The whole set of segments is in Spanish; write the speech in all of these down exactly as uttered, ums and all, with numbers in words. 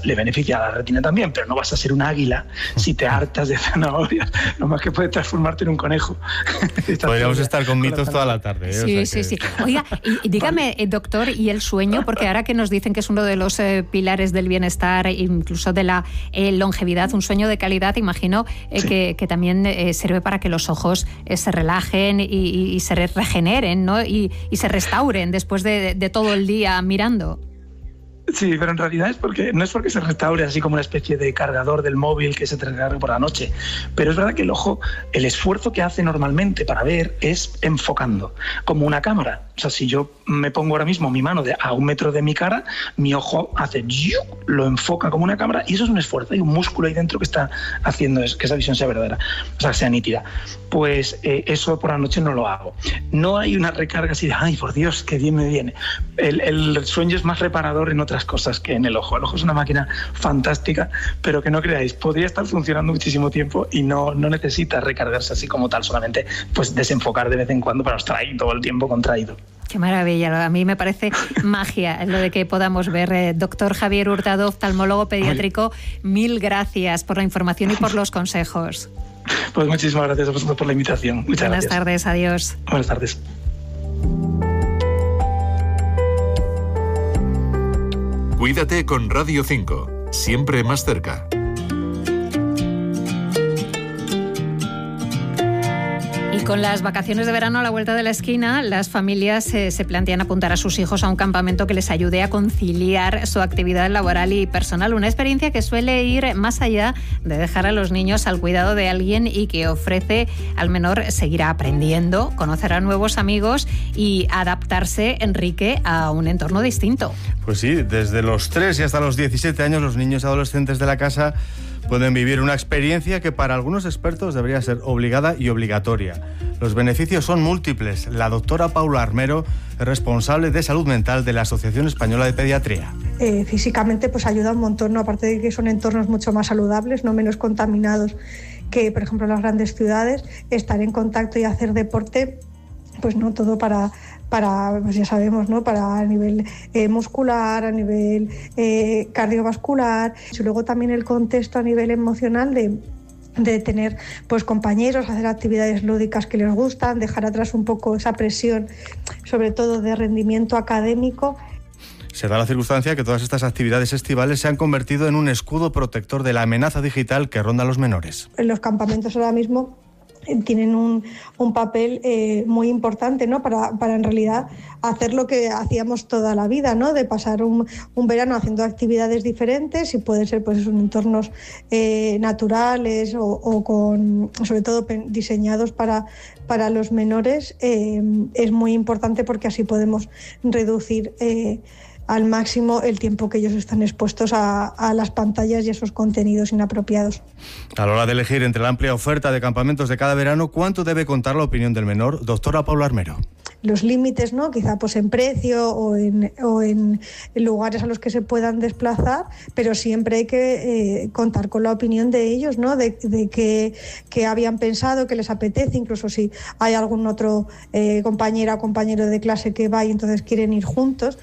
le beneficia a la retina también, pero no vas a ser un águila si te hartas de zanahorias, no más que puede transformarte en un conejo. Podríamos estar con mitos toda la tarde. ¿eh? Sí, o sea sí, que... sí. Oiga, y, y dígame, vale. doctor, ¿y el sueño? Porque ahora que nos dicen que es uno de los eh, pilares del bienestar, incluso de la eh, longevidad, un sueño de calidad, imagino eh, sí. que, que también eh, sirve para que los ojos eh, se relajen y, y, y se regeneren, ¿no? Y, y se restauren después de, de todo el día mirando. Sí, pero en realidad es porque no es porque se restaure así como una especie de cargador del móvil que se te recarga por la noche, pero es verdad que el ojo, el esfuerzo que hace normalmente para ver es enfocando, como una cámara. O sea, si yo me pongo ahora mismo mi mano de, a un metro de mi cara, mi ojo hace lo enfoca como una cámara y eso es un esfuerzo, hay un músculo ahí dentro que está haciendo es, que esa visión sea verdadera, o sea, sea nítida. Pues eh, eso por la noche no lo hago. No hay una recarga así de, ay, por Dios, qué bien me viene. El, el sueño es más reparador en otras cosas que en el ojo. El ojo es una máquina fantástica, pero que no creáis, podría estar funcionando muchísimo tiempo y no, no necesita recargarse así como tal, solamente pues desenfocar de vez en cuando para no estar ahí todo el tiempo contraído. Qué maravilla, a mí me parece magia lo de que podamos ver. Eh, doctor Javier Hurtado, oftalmólogo pediátrico, Ay. mil gracias por la información y por los consejos. Pues muchísimas gracias a vosotros por la invitación. Muchas Buenas gracias. tardes, adiós. Buenas tardes. Cuídate con Radio cinco, siempre más cerca. Y con las vacaciones de verano a la vuelta de la esquina, las familias eh, se plantean apuntar a sus hijos a un campamento que les ayude a conciliar su actividad laboral y personal. Una experiencia que suele ir más allá de dejar a los niños al cuidado de alguien y que ofrece al menor seguir aprendiendo, conocer a nuevos amigos y adaptarse, Enrique, a un entorno distinto. Pues sí, desde los tres y hasta los diecisiete años los niños y adolescentes de la casa pueden vivir una experiencia que para algunos expertos debería ser obligada y obligatoria. Los beneficios son múltiples. La doctora Paula Armero es responsable de salud mental de la Asociación Española de Pediatría. Eh, físicamente pues ayuda un montón, ¿no? Aparte de que son entornos mucho más saludables, no menos contaminados que, por ejemplo, las grandes ciudades. Estar en contacto y hacer deporte, pues no todo para... para, pues ya sabemos, ¿no? Para a nivel eh, muscular, a nivel eh, cardiovascular, y luego también el contexto a nivel emocional de, de tener pues compañeros, hacer actividades lúdicas que les gustan, dejar atrás un poco esa presión, sobre todo de rendimiento académico. Se da la circunstancia que todas estas actividades estivales se han convertido en un escudo protector de la amenaza digital que ronda a los menores. En los campamentos ahora mismo tienen un, un papel eh, muy importante, ¿no? Para, para en realidad hacer lo que hacíamos toda la vida, ¿no? De pasar un, un verano haciendo actividades diferentes y pueden ser pues en entornos eh, naturales o, o con, sobre todo diseñados para, para los menores. Eh, es muy importante porque así podemos reducir eh, al máximo el tiempo que ellos están expuestos a, a las pantallas y a esos contenidos inapropiados. A la hora de elegir entre la amplia oferta de campamentos de cada verano, ¿cuánto debe contar la opinión del menor? Doctora Paula Armero. Los límites, ¿no? Quizá pues en precio o en, o en lugares a los que se puedan desplazar, pero siempre hay que eh, contar con la opinión de ellos, ¿no? De, de que, que habían pensado, que les apetece, incluso si hay algún otro eh, compañera o compañero de clase que va y entonces quieren ir juntos.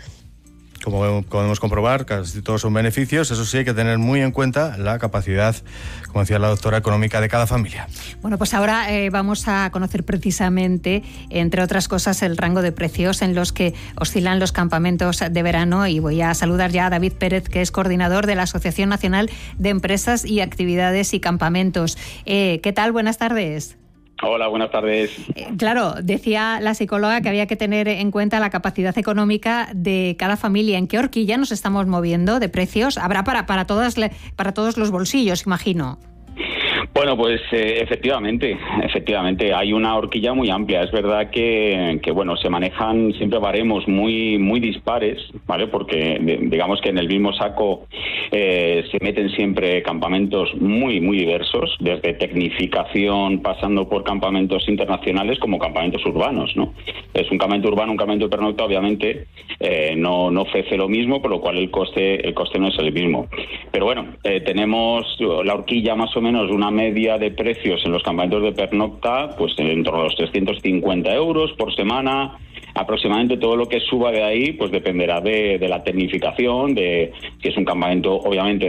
Como podemos comprobar, casi todos son beneficios. Eso sí, hay que tener muy en cuenta la capacidad, como decía la doctora, económica de cada familia. Bueno, pues ahora eh, vamos a conocer precisamente, entre otras cosas, el rango de precios en los que oscilan los campamentos de verano. Y voy a saludar ya a David Pérez, que es coordinador de la Asociación Nacional de Empresas y Actividades y Campamentos. Eh, ¿Qué tal? Buenas tardes. Hola, buenas tardes. Eh, claro, decía la psicóloga que había que tener en cuenta la capacidad económica de cada familia. ¿En qué horquilla nos estamos moviendo de precios? Habrá para, para, todas, para todos los bolsillos, imagino. Bueno, pues eh, efectivamente, efectivamente hay una horquilla muy amplia. Es verdad que, que bueno, se manejan siempre baremos muy muy dispares, ¿vale? Porque digamos que en el mismo saco eh, se meten siempre campamentos muy muy diversos, desde tecnificación pasando por campamentos internacionales como campamentos urbanos, ¿no? Es un campamento urbano, un campamento de pernocta, obviamente eh, no no ofrece lo mismo, por lo cual el coste el coste no es el mismo. Pero bueno, eh, tenemos la horquilla más o menos una media de precios en los campamentos de pernocta, pues en torno a los trescientos cincuenta euros por semana. Aproximadamente todo lo que suba de ahí pues dependerá de, de la tecnificación, de si es un campamento obviamente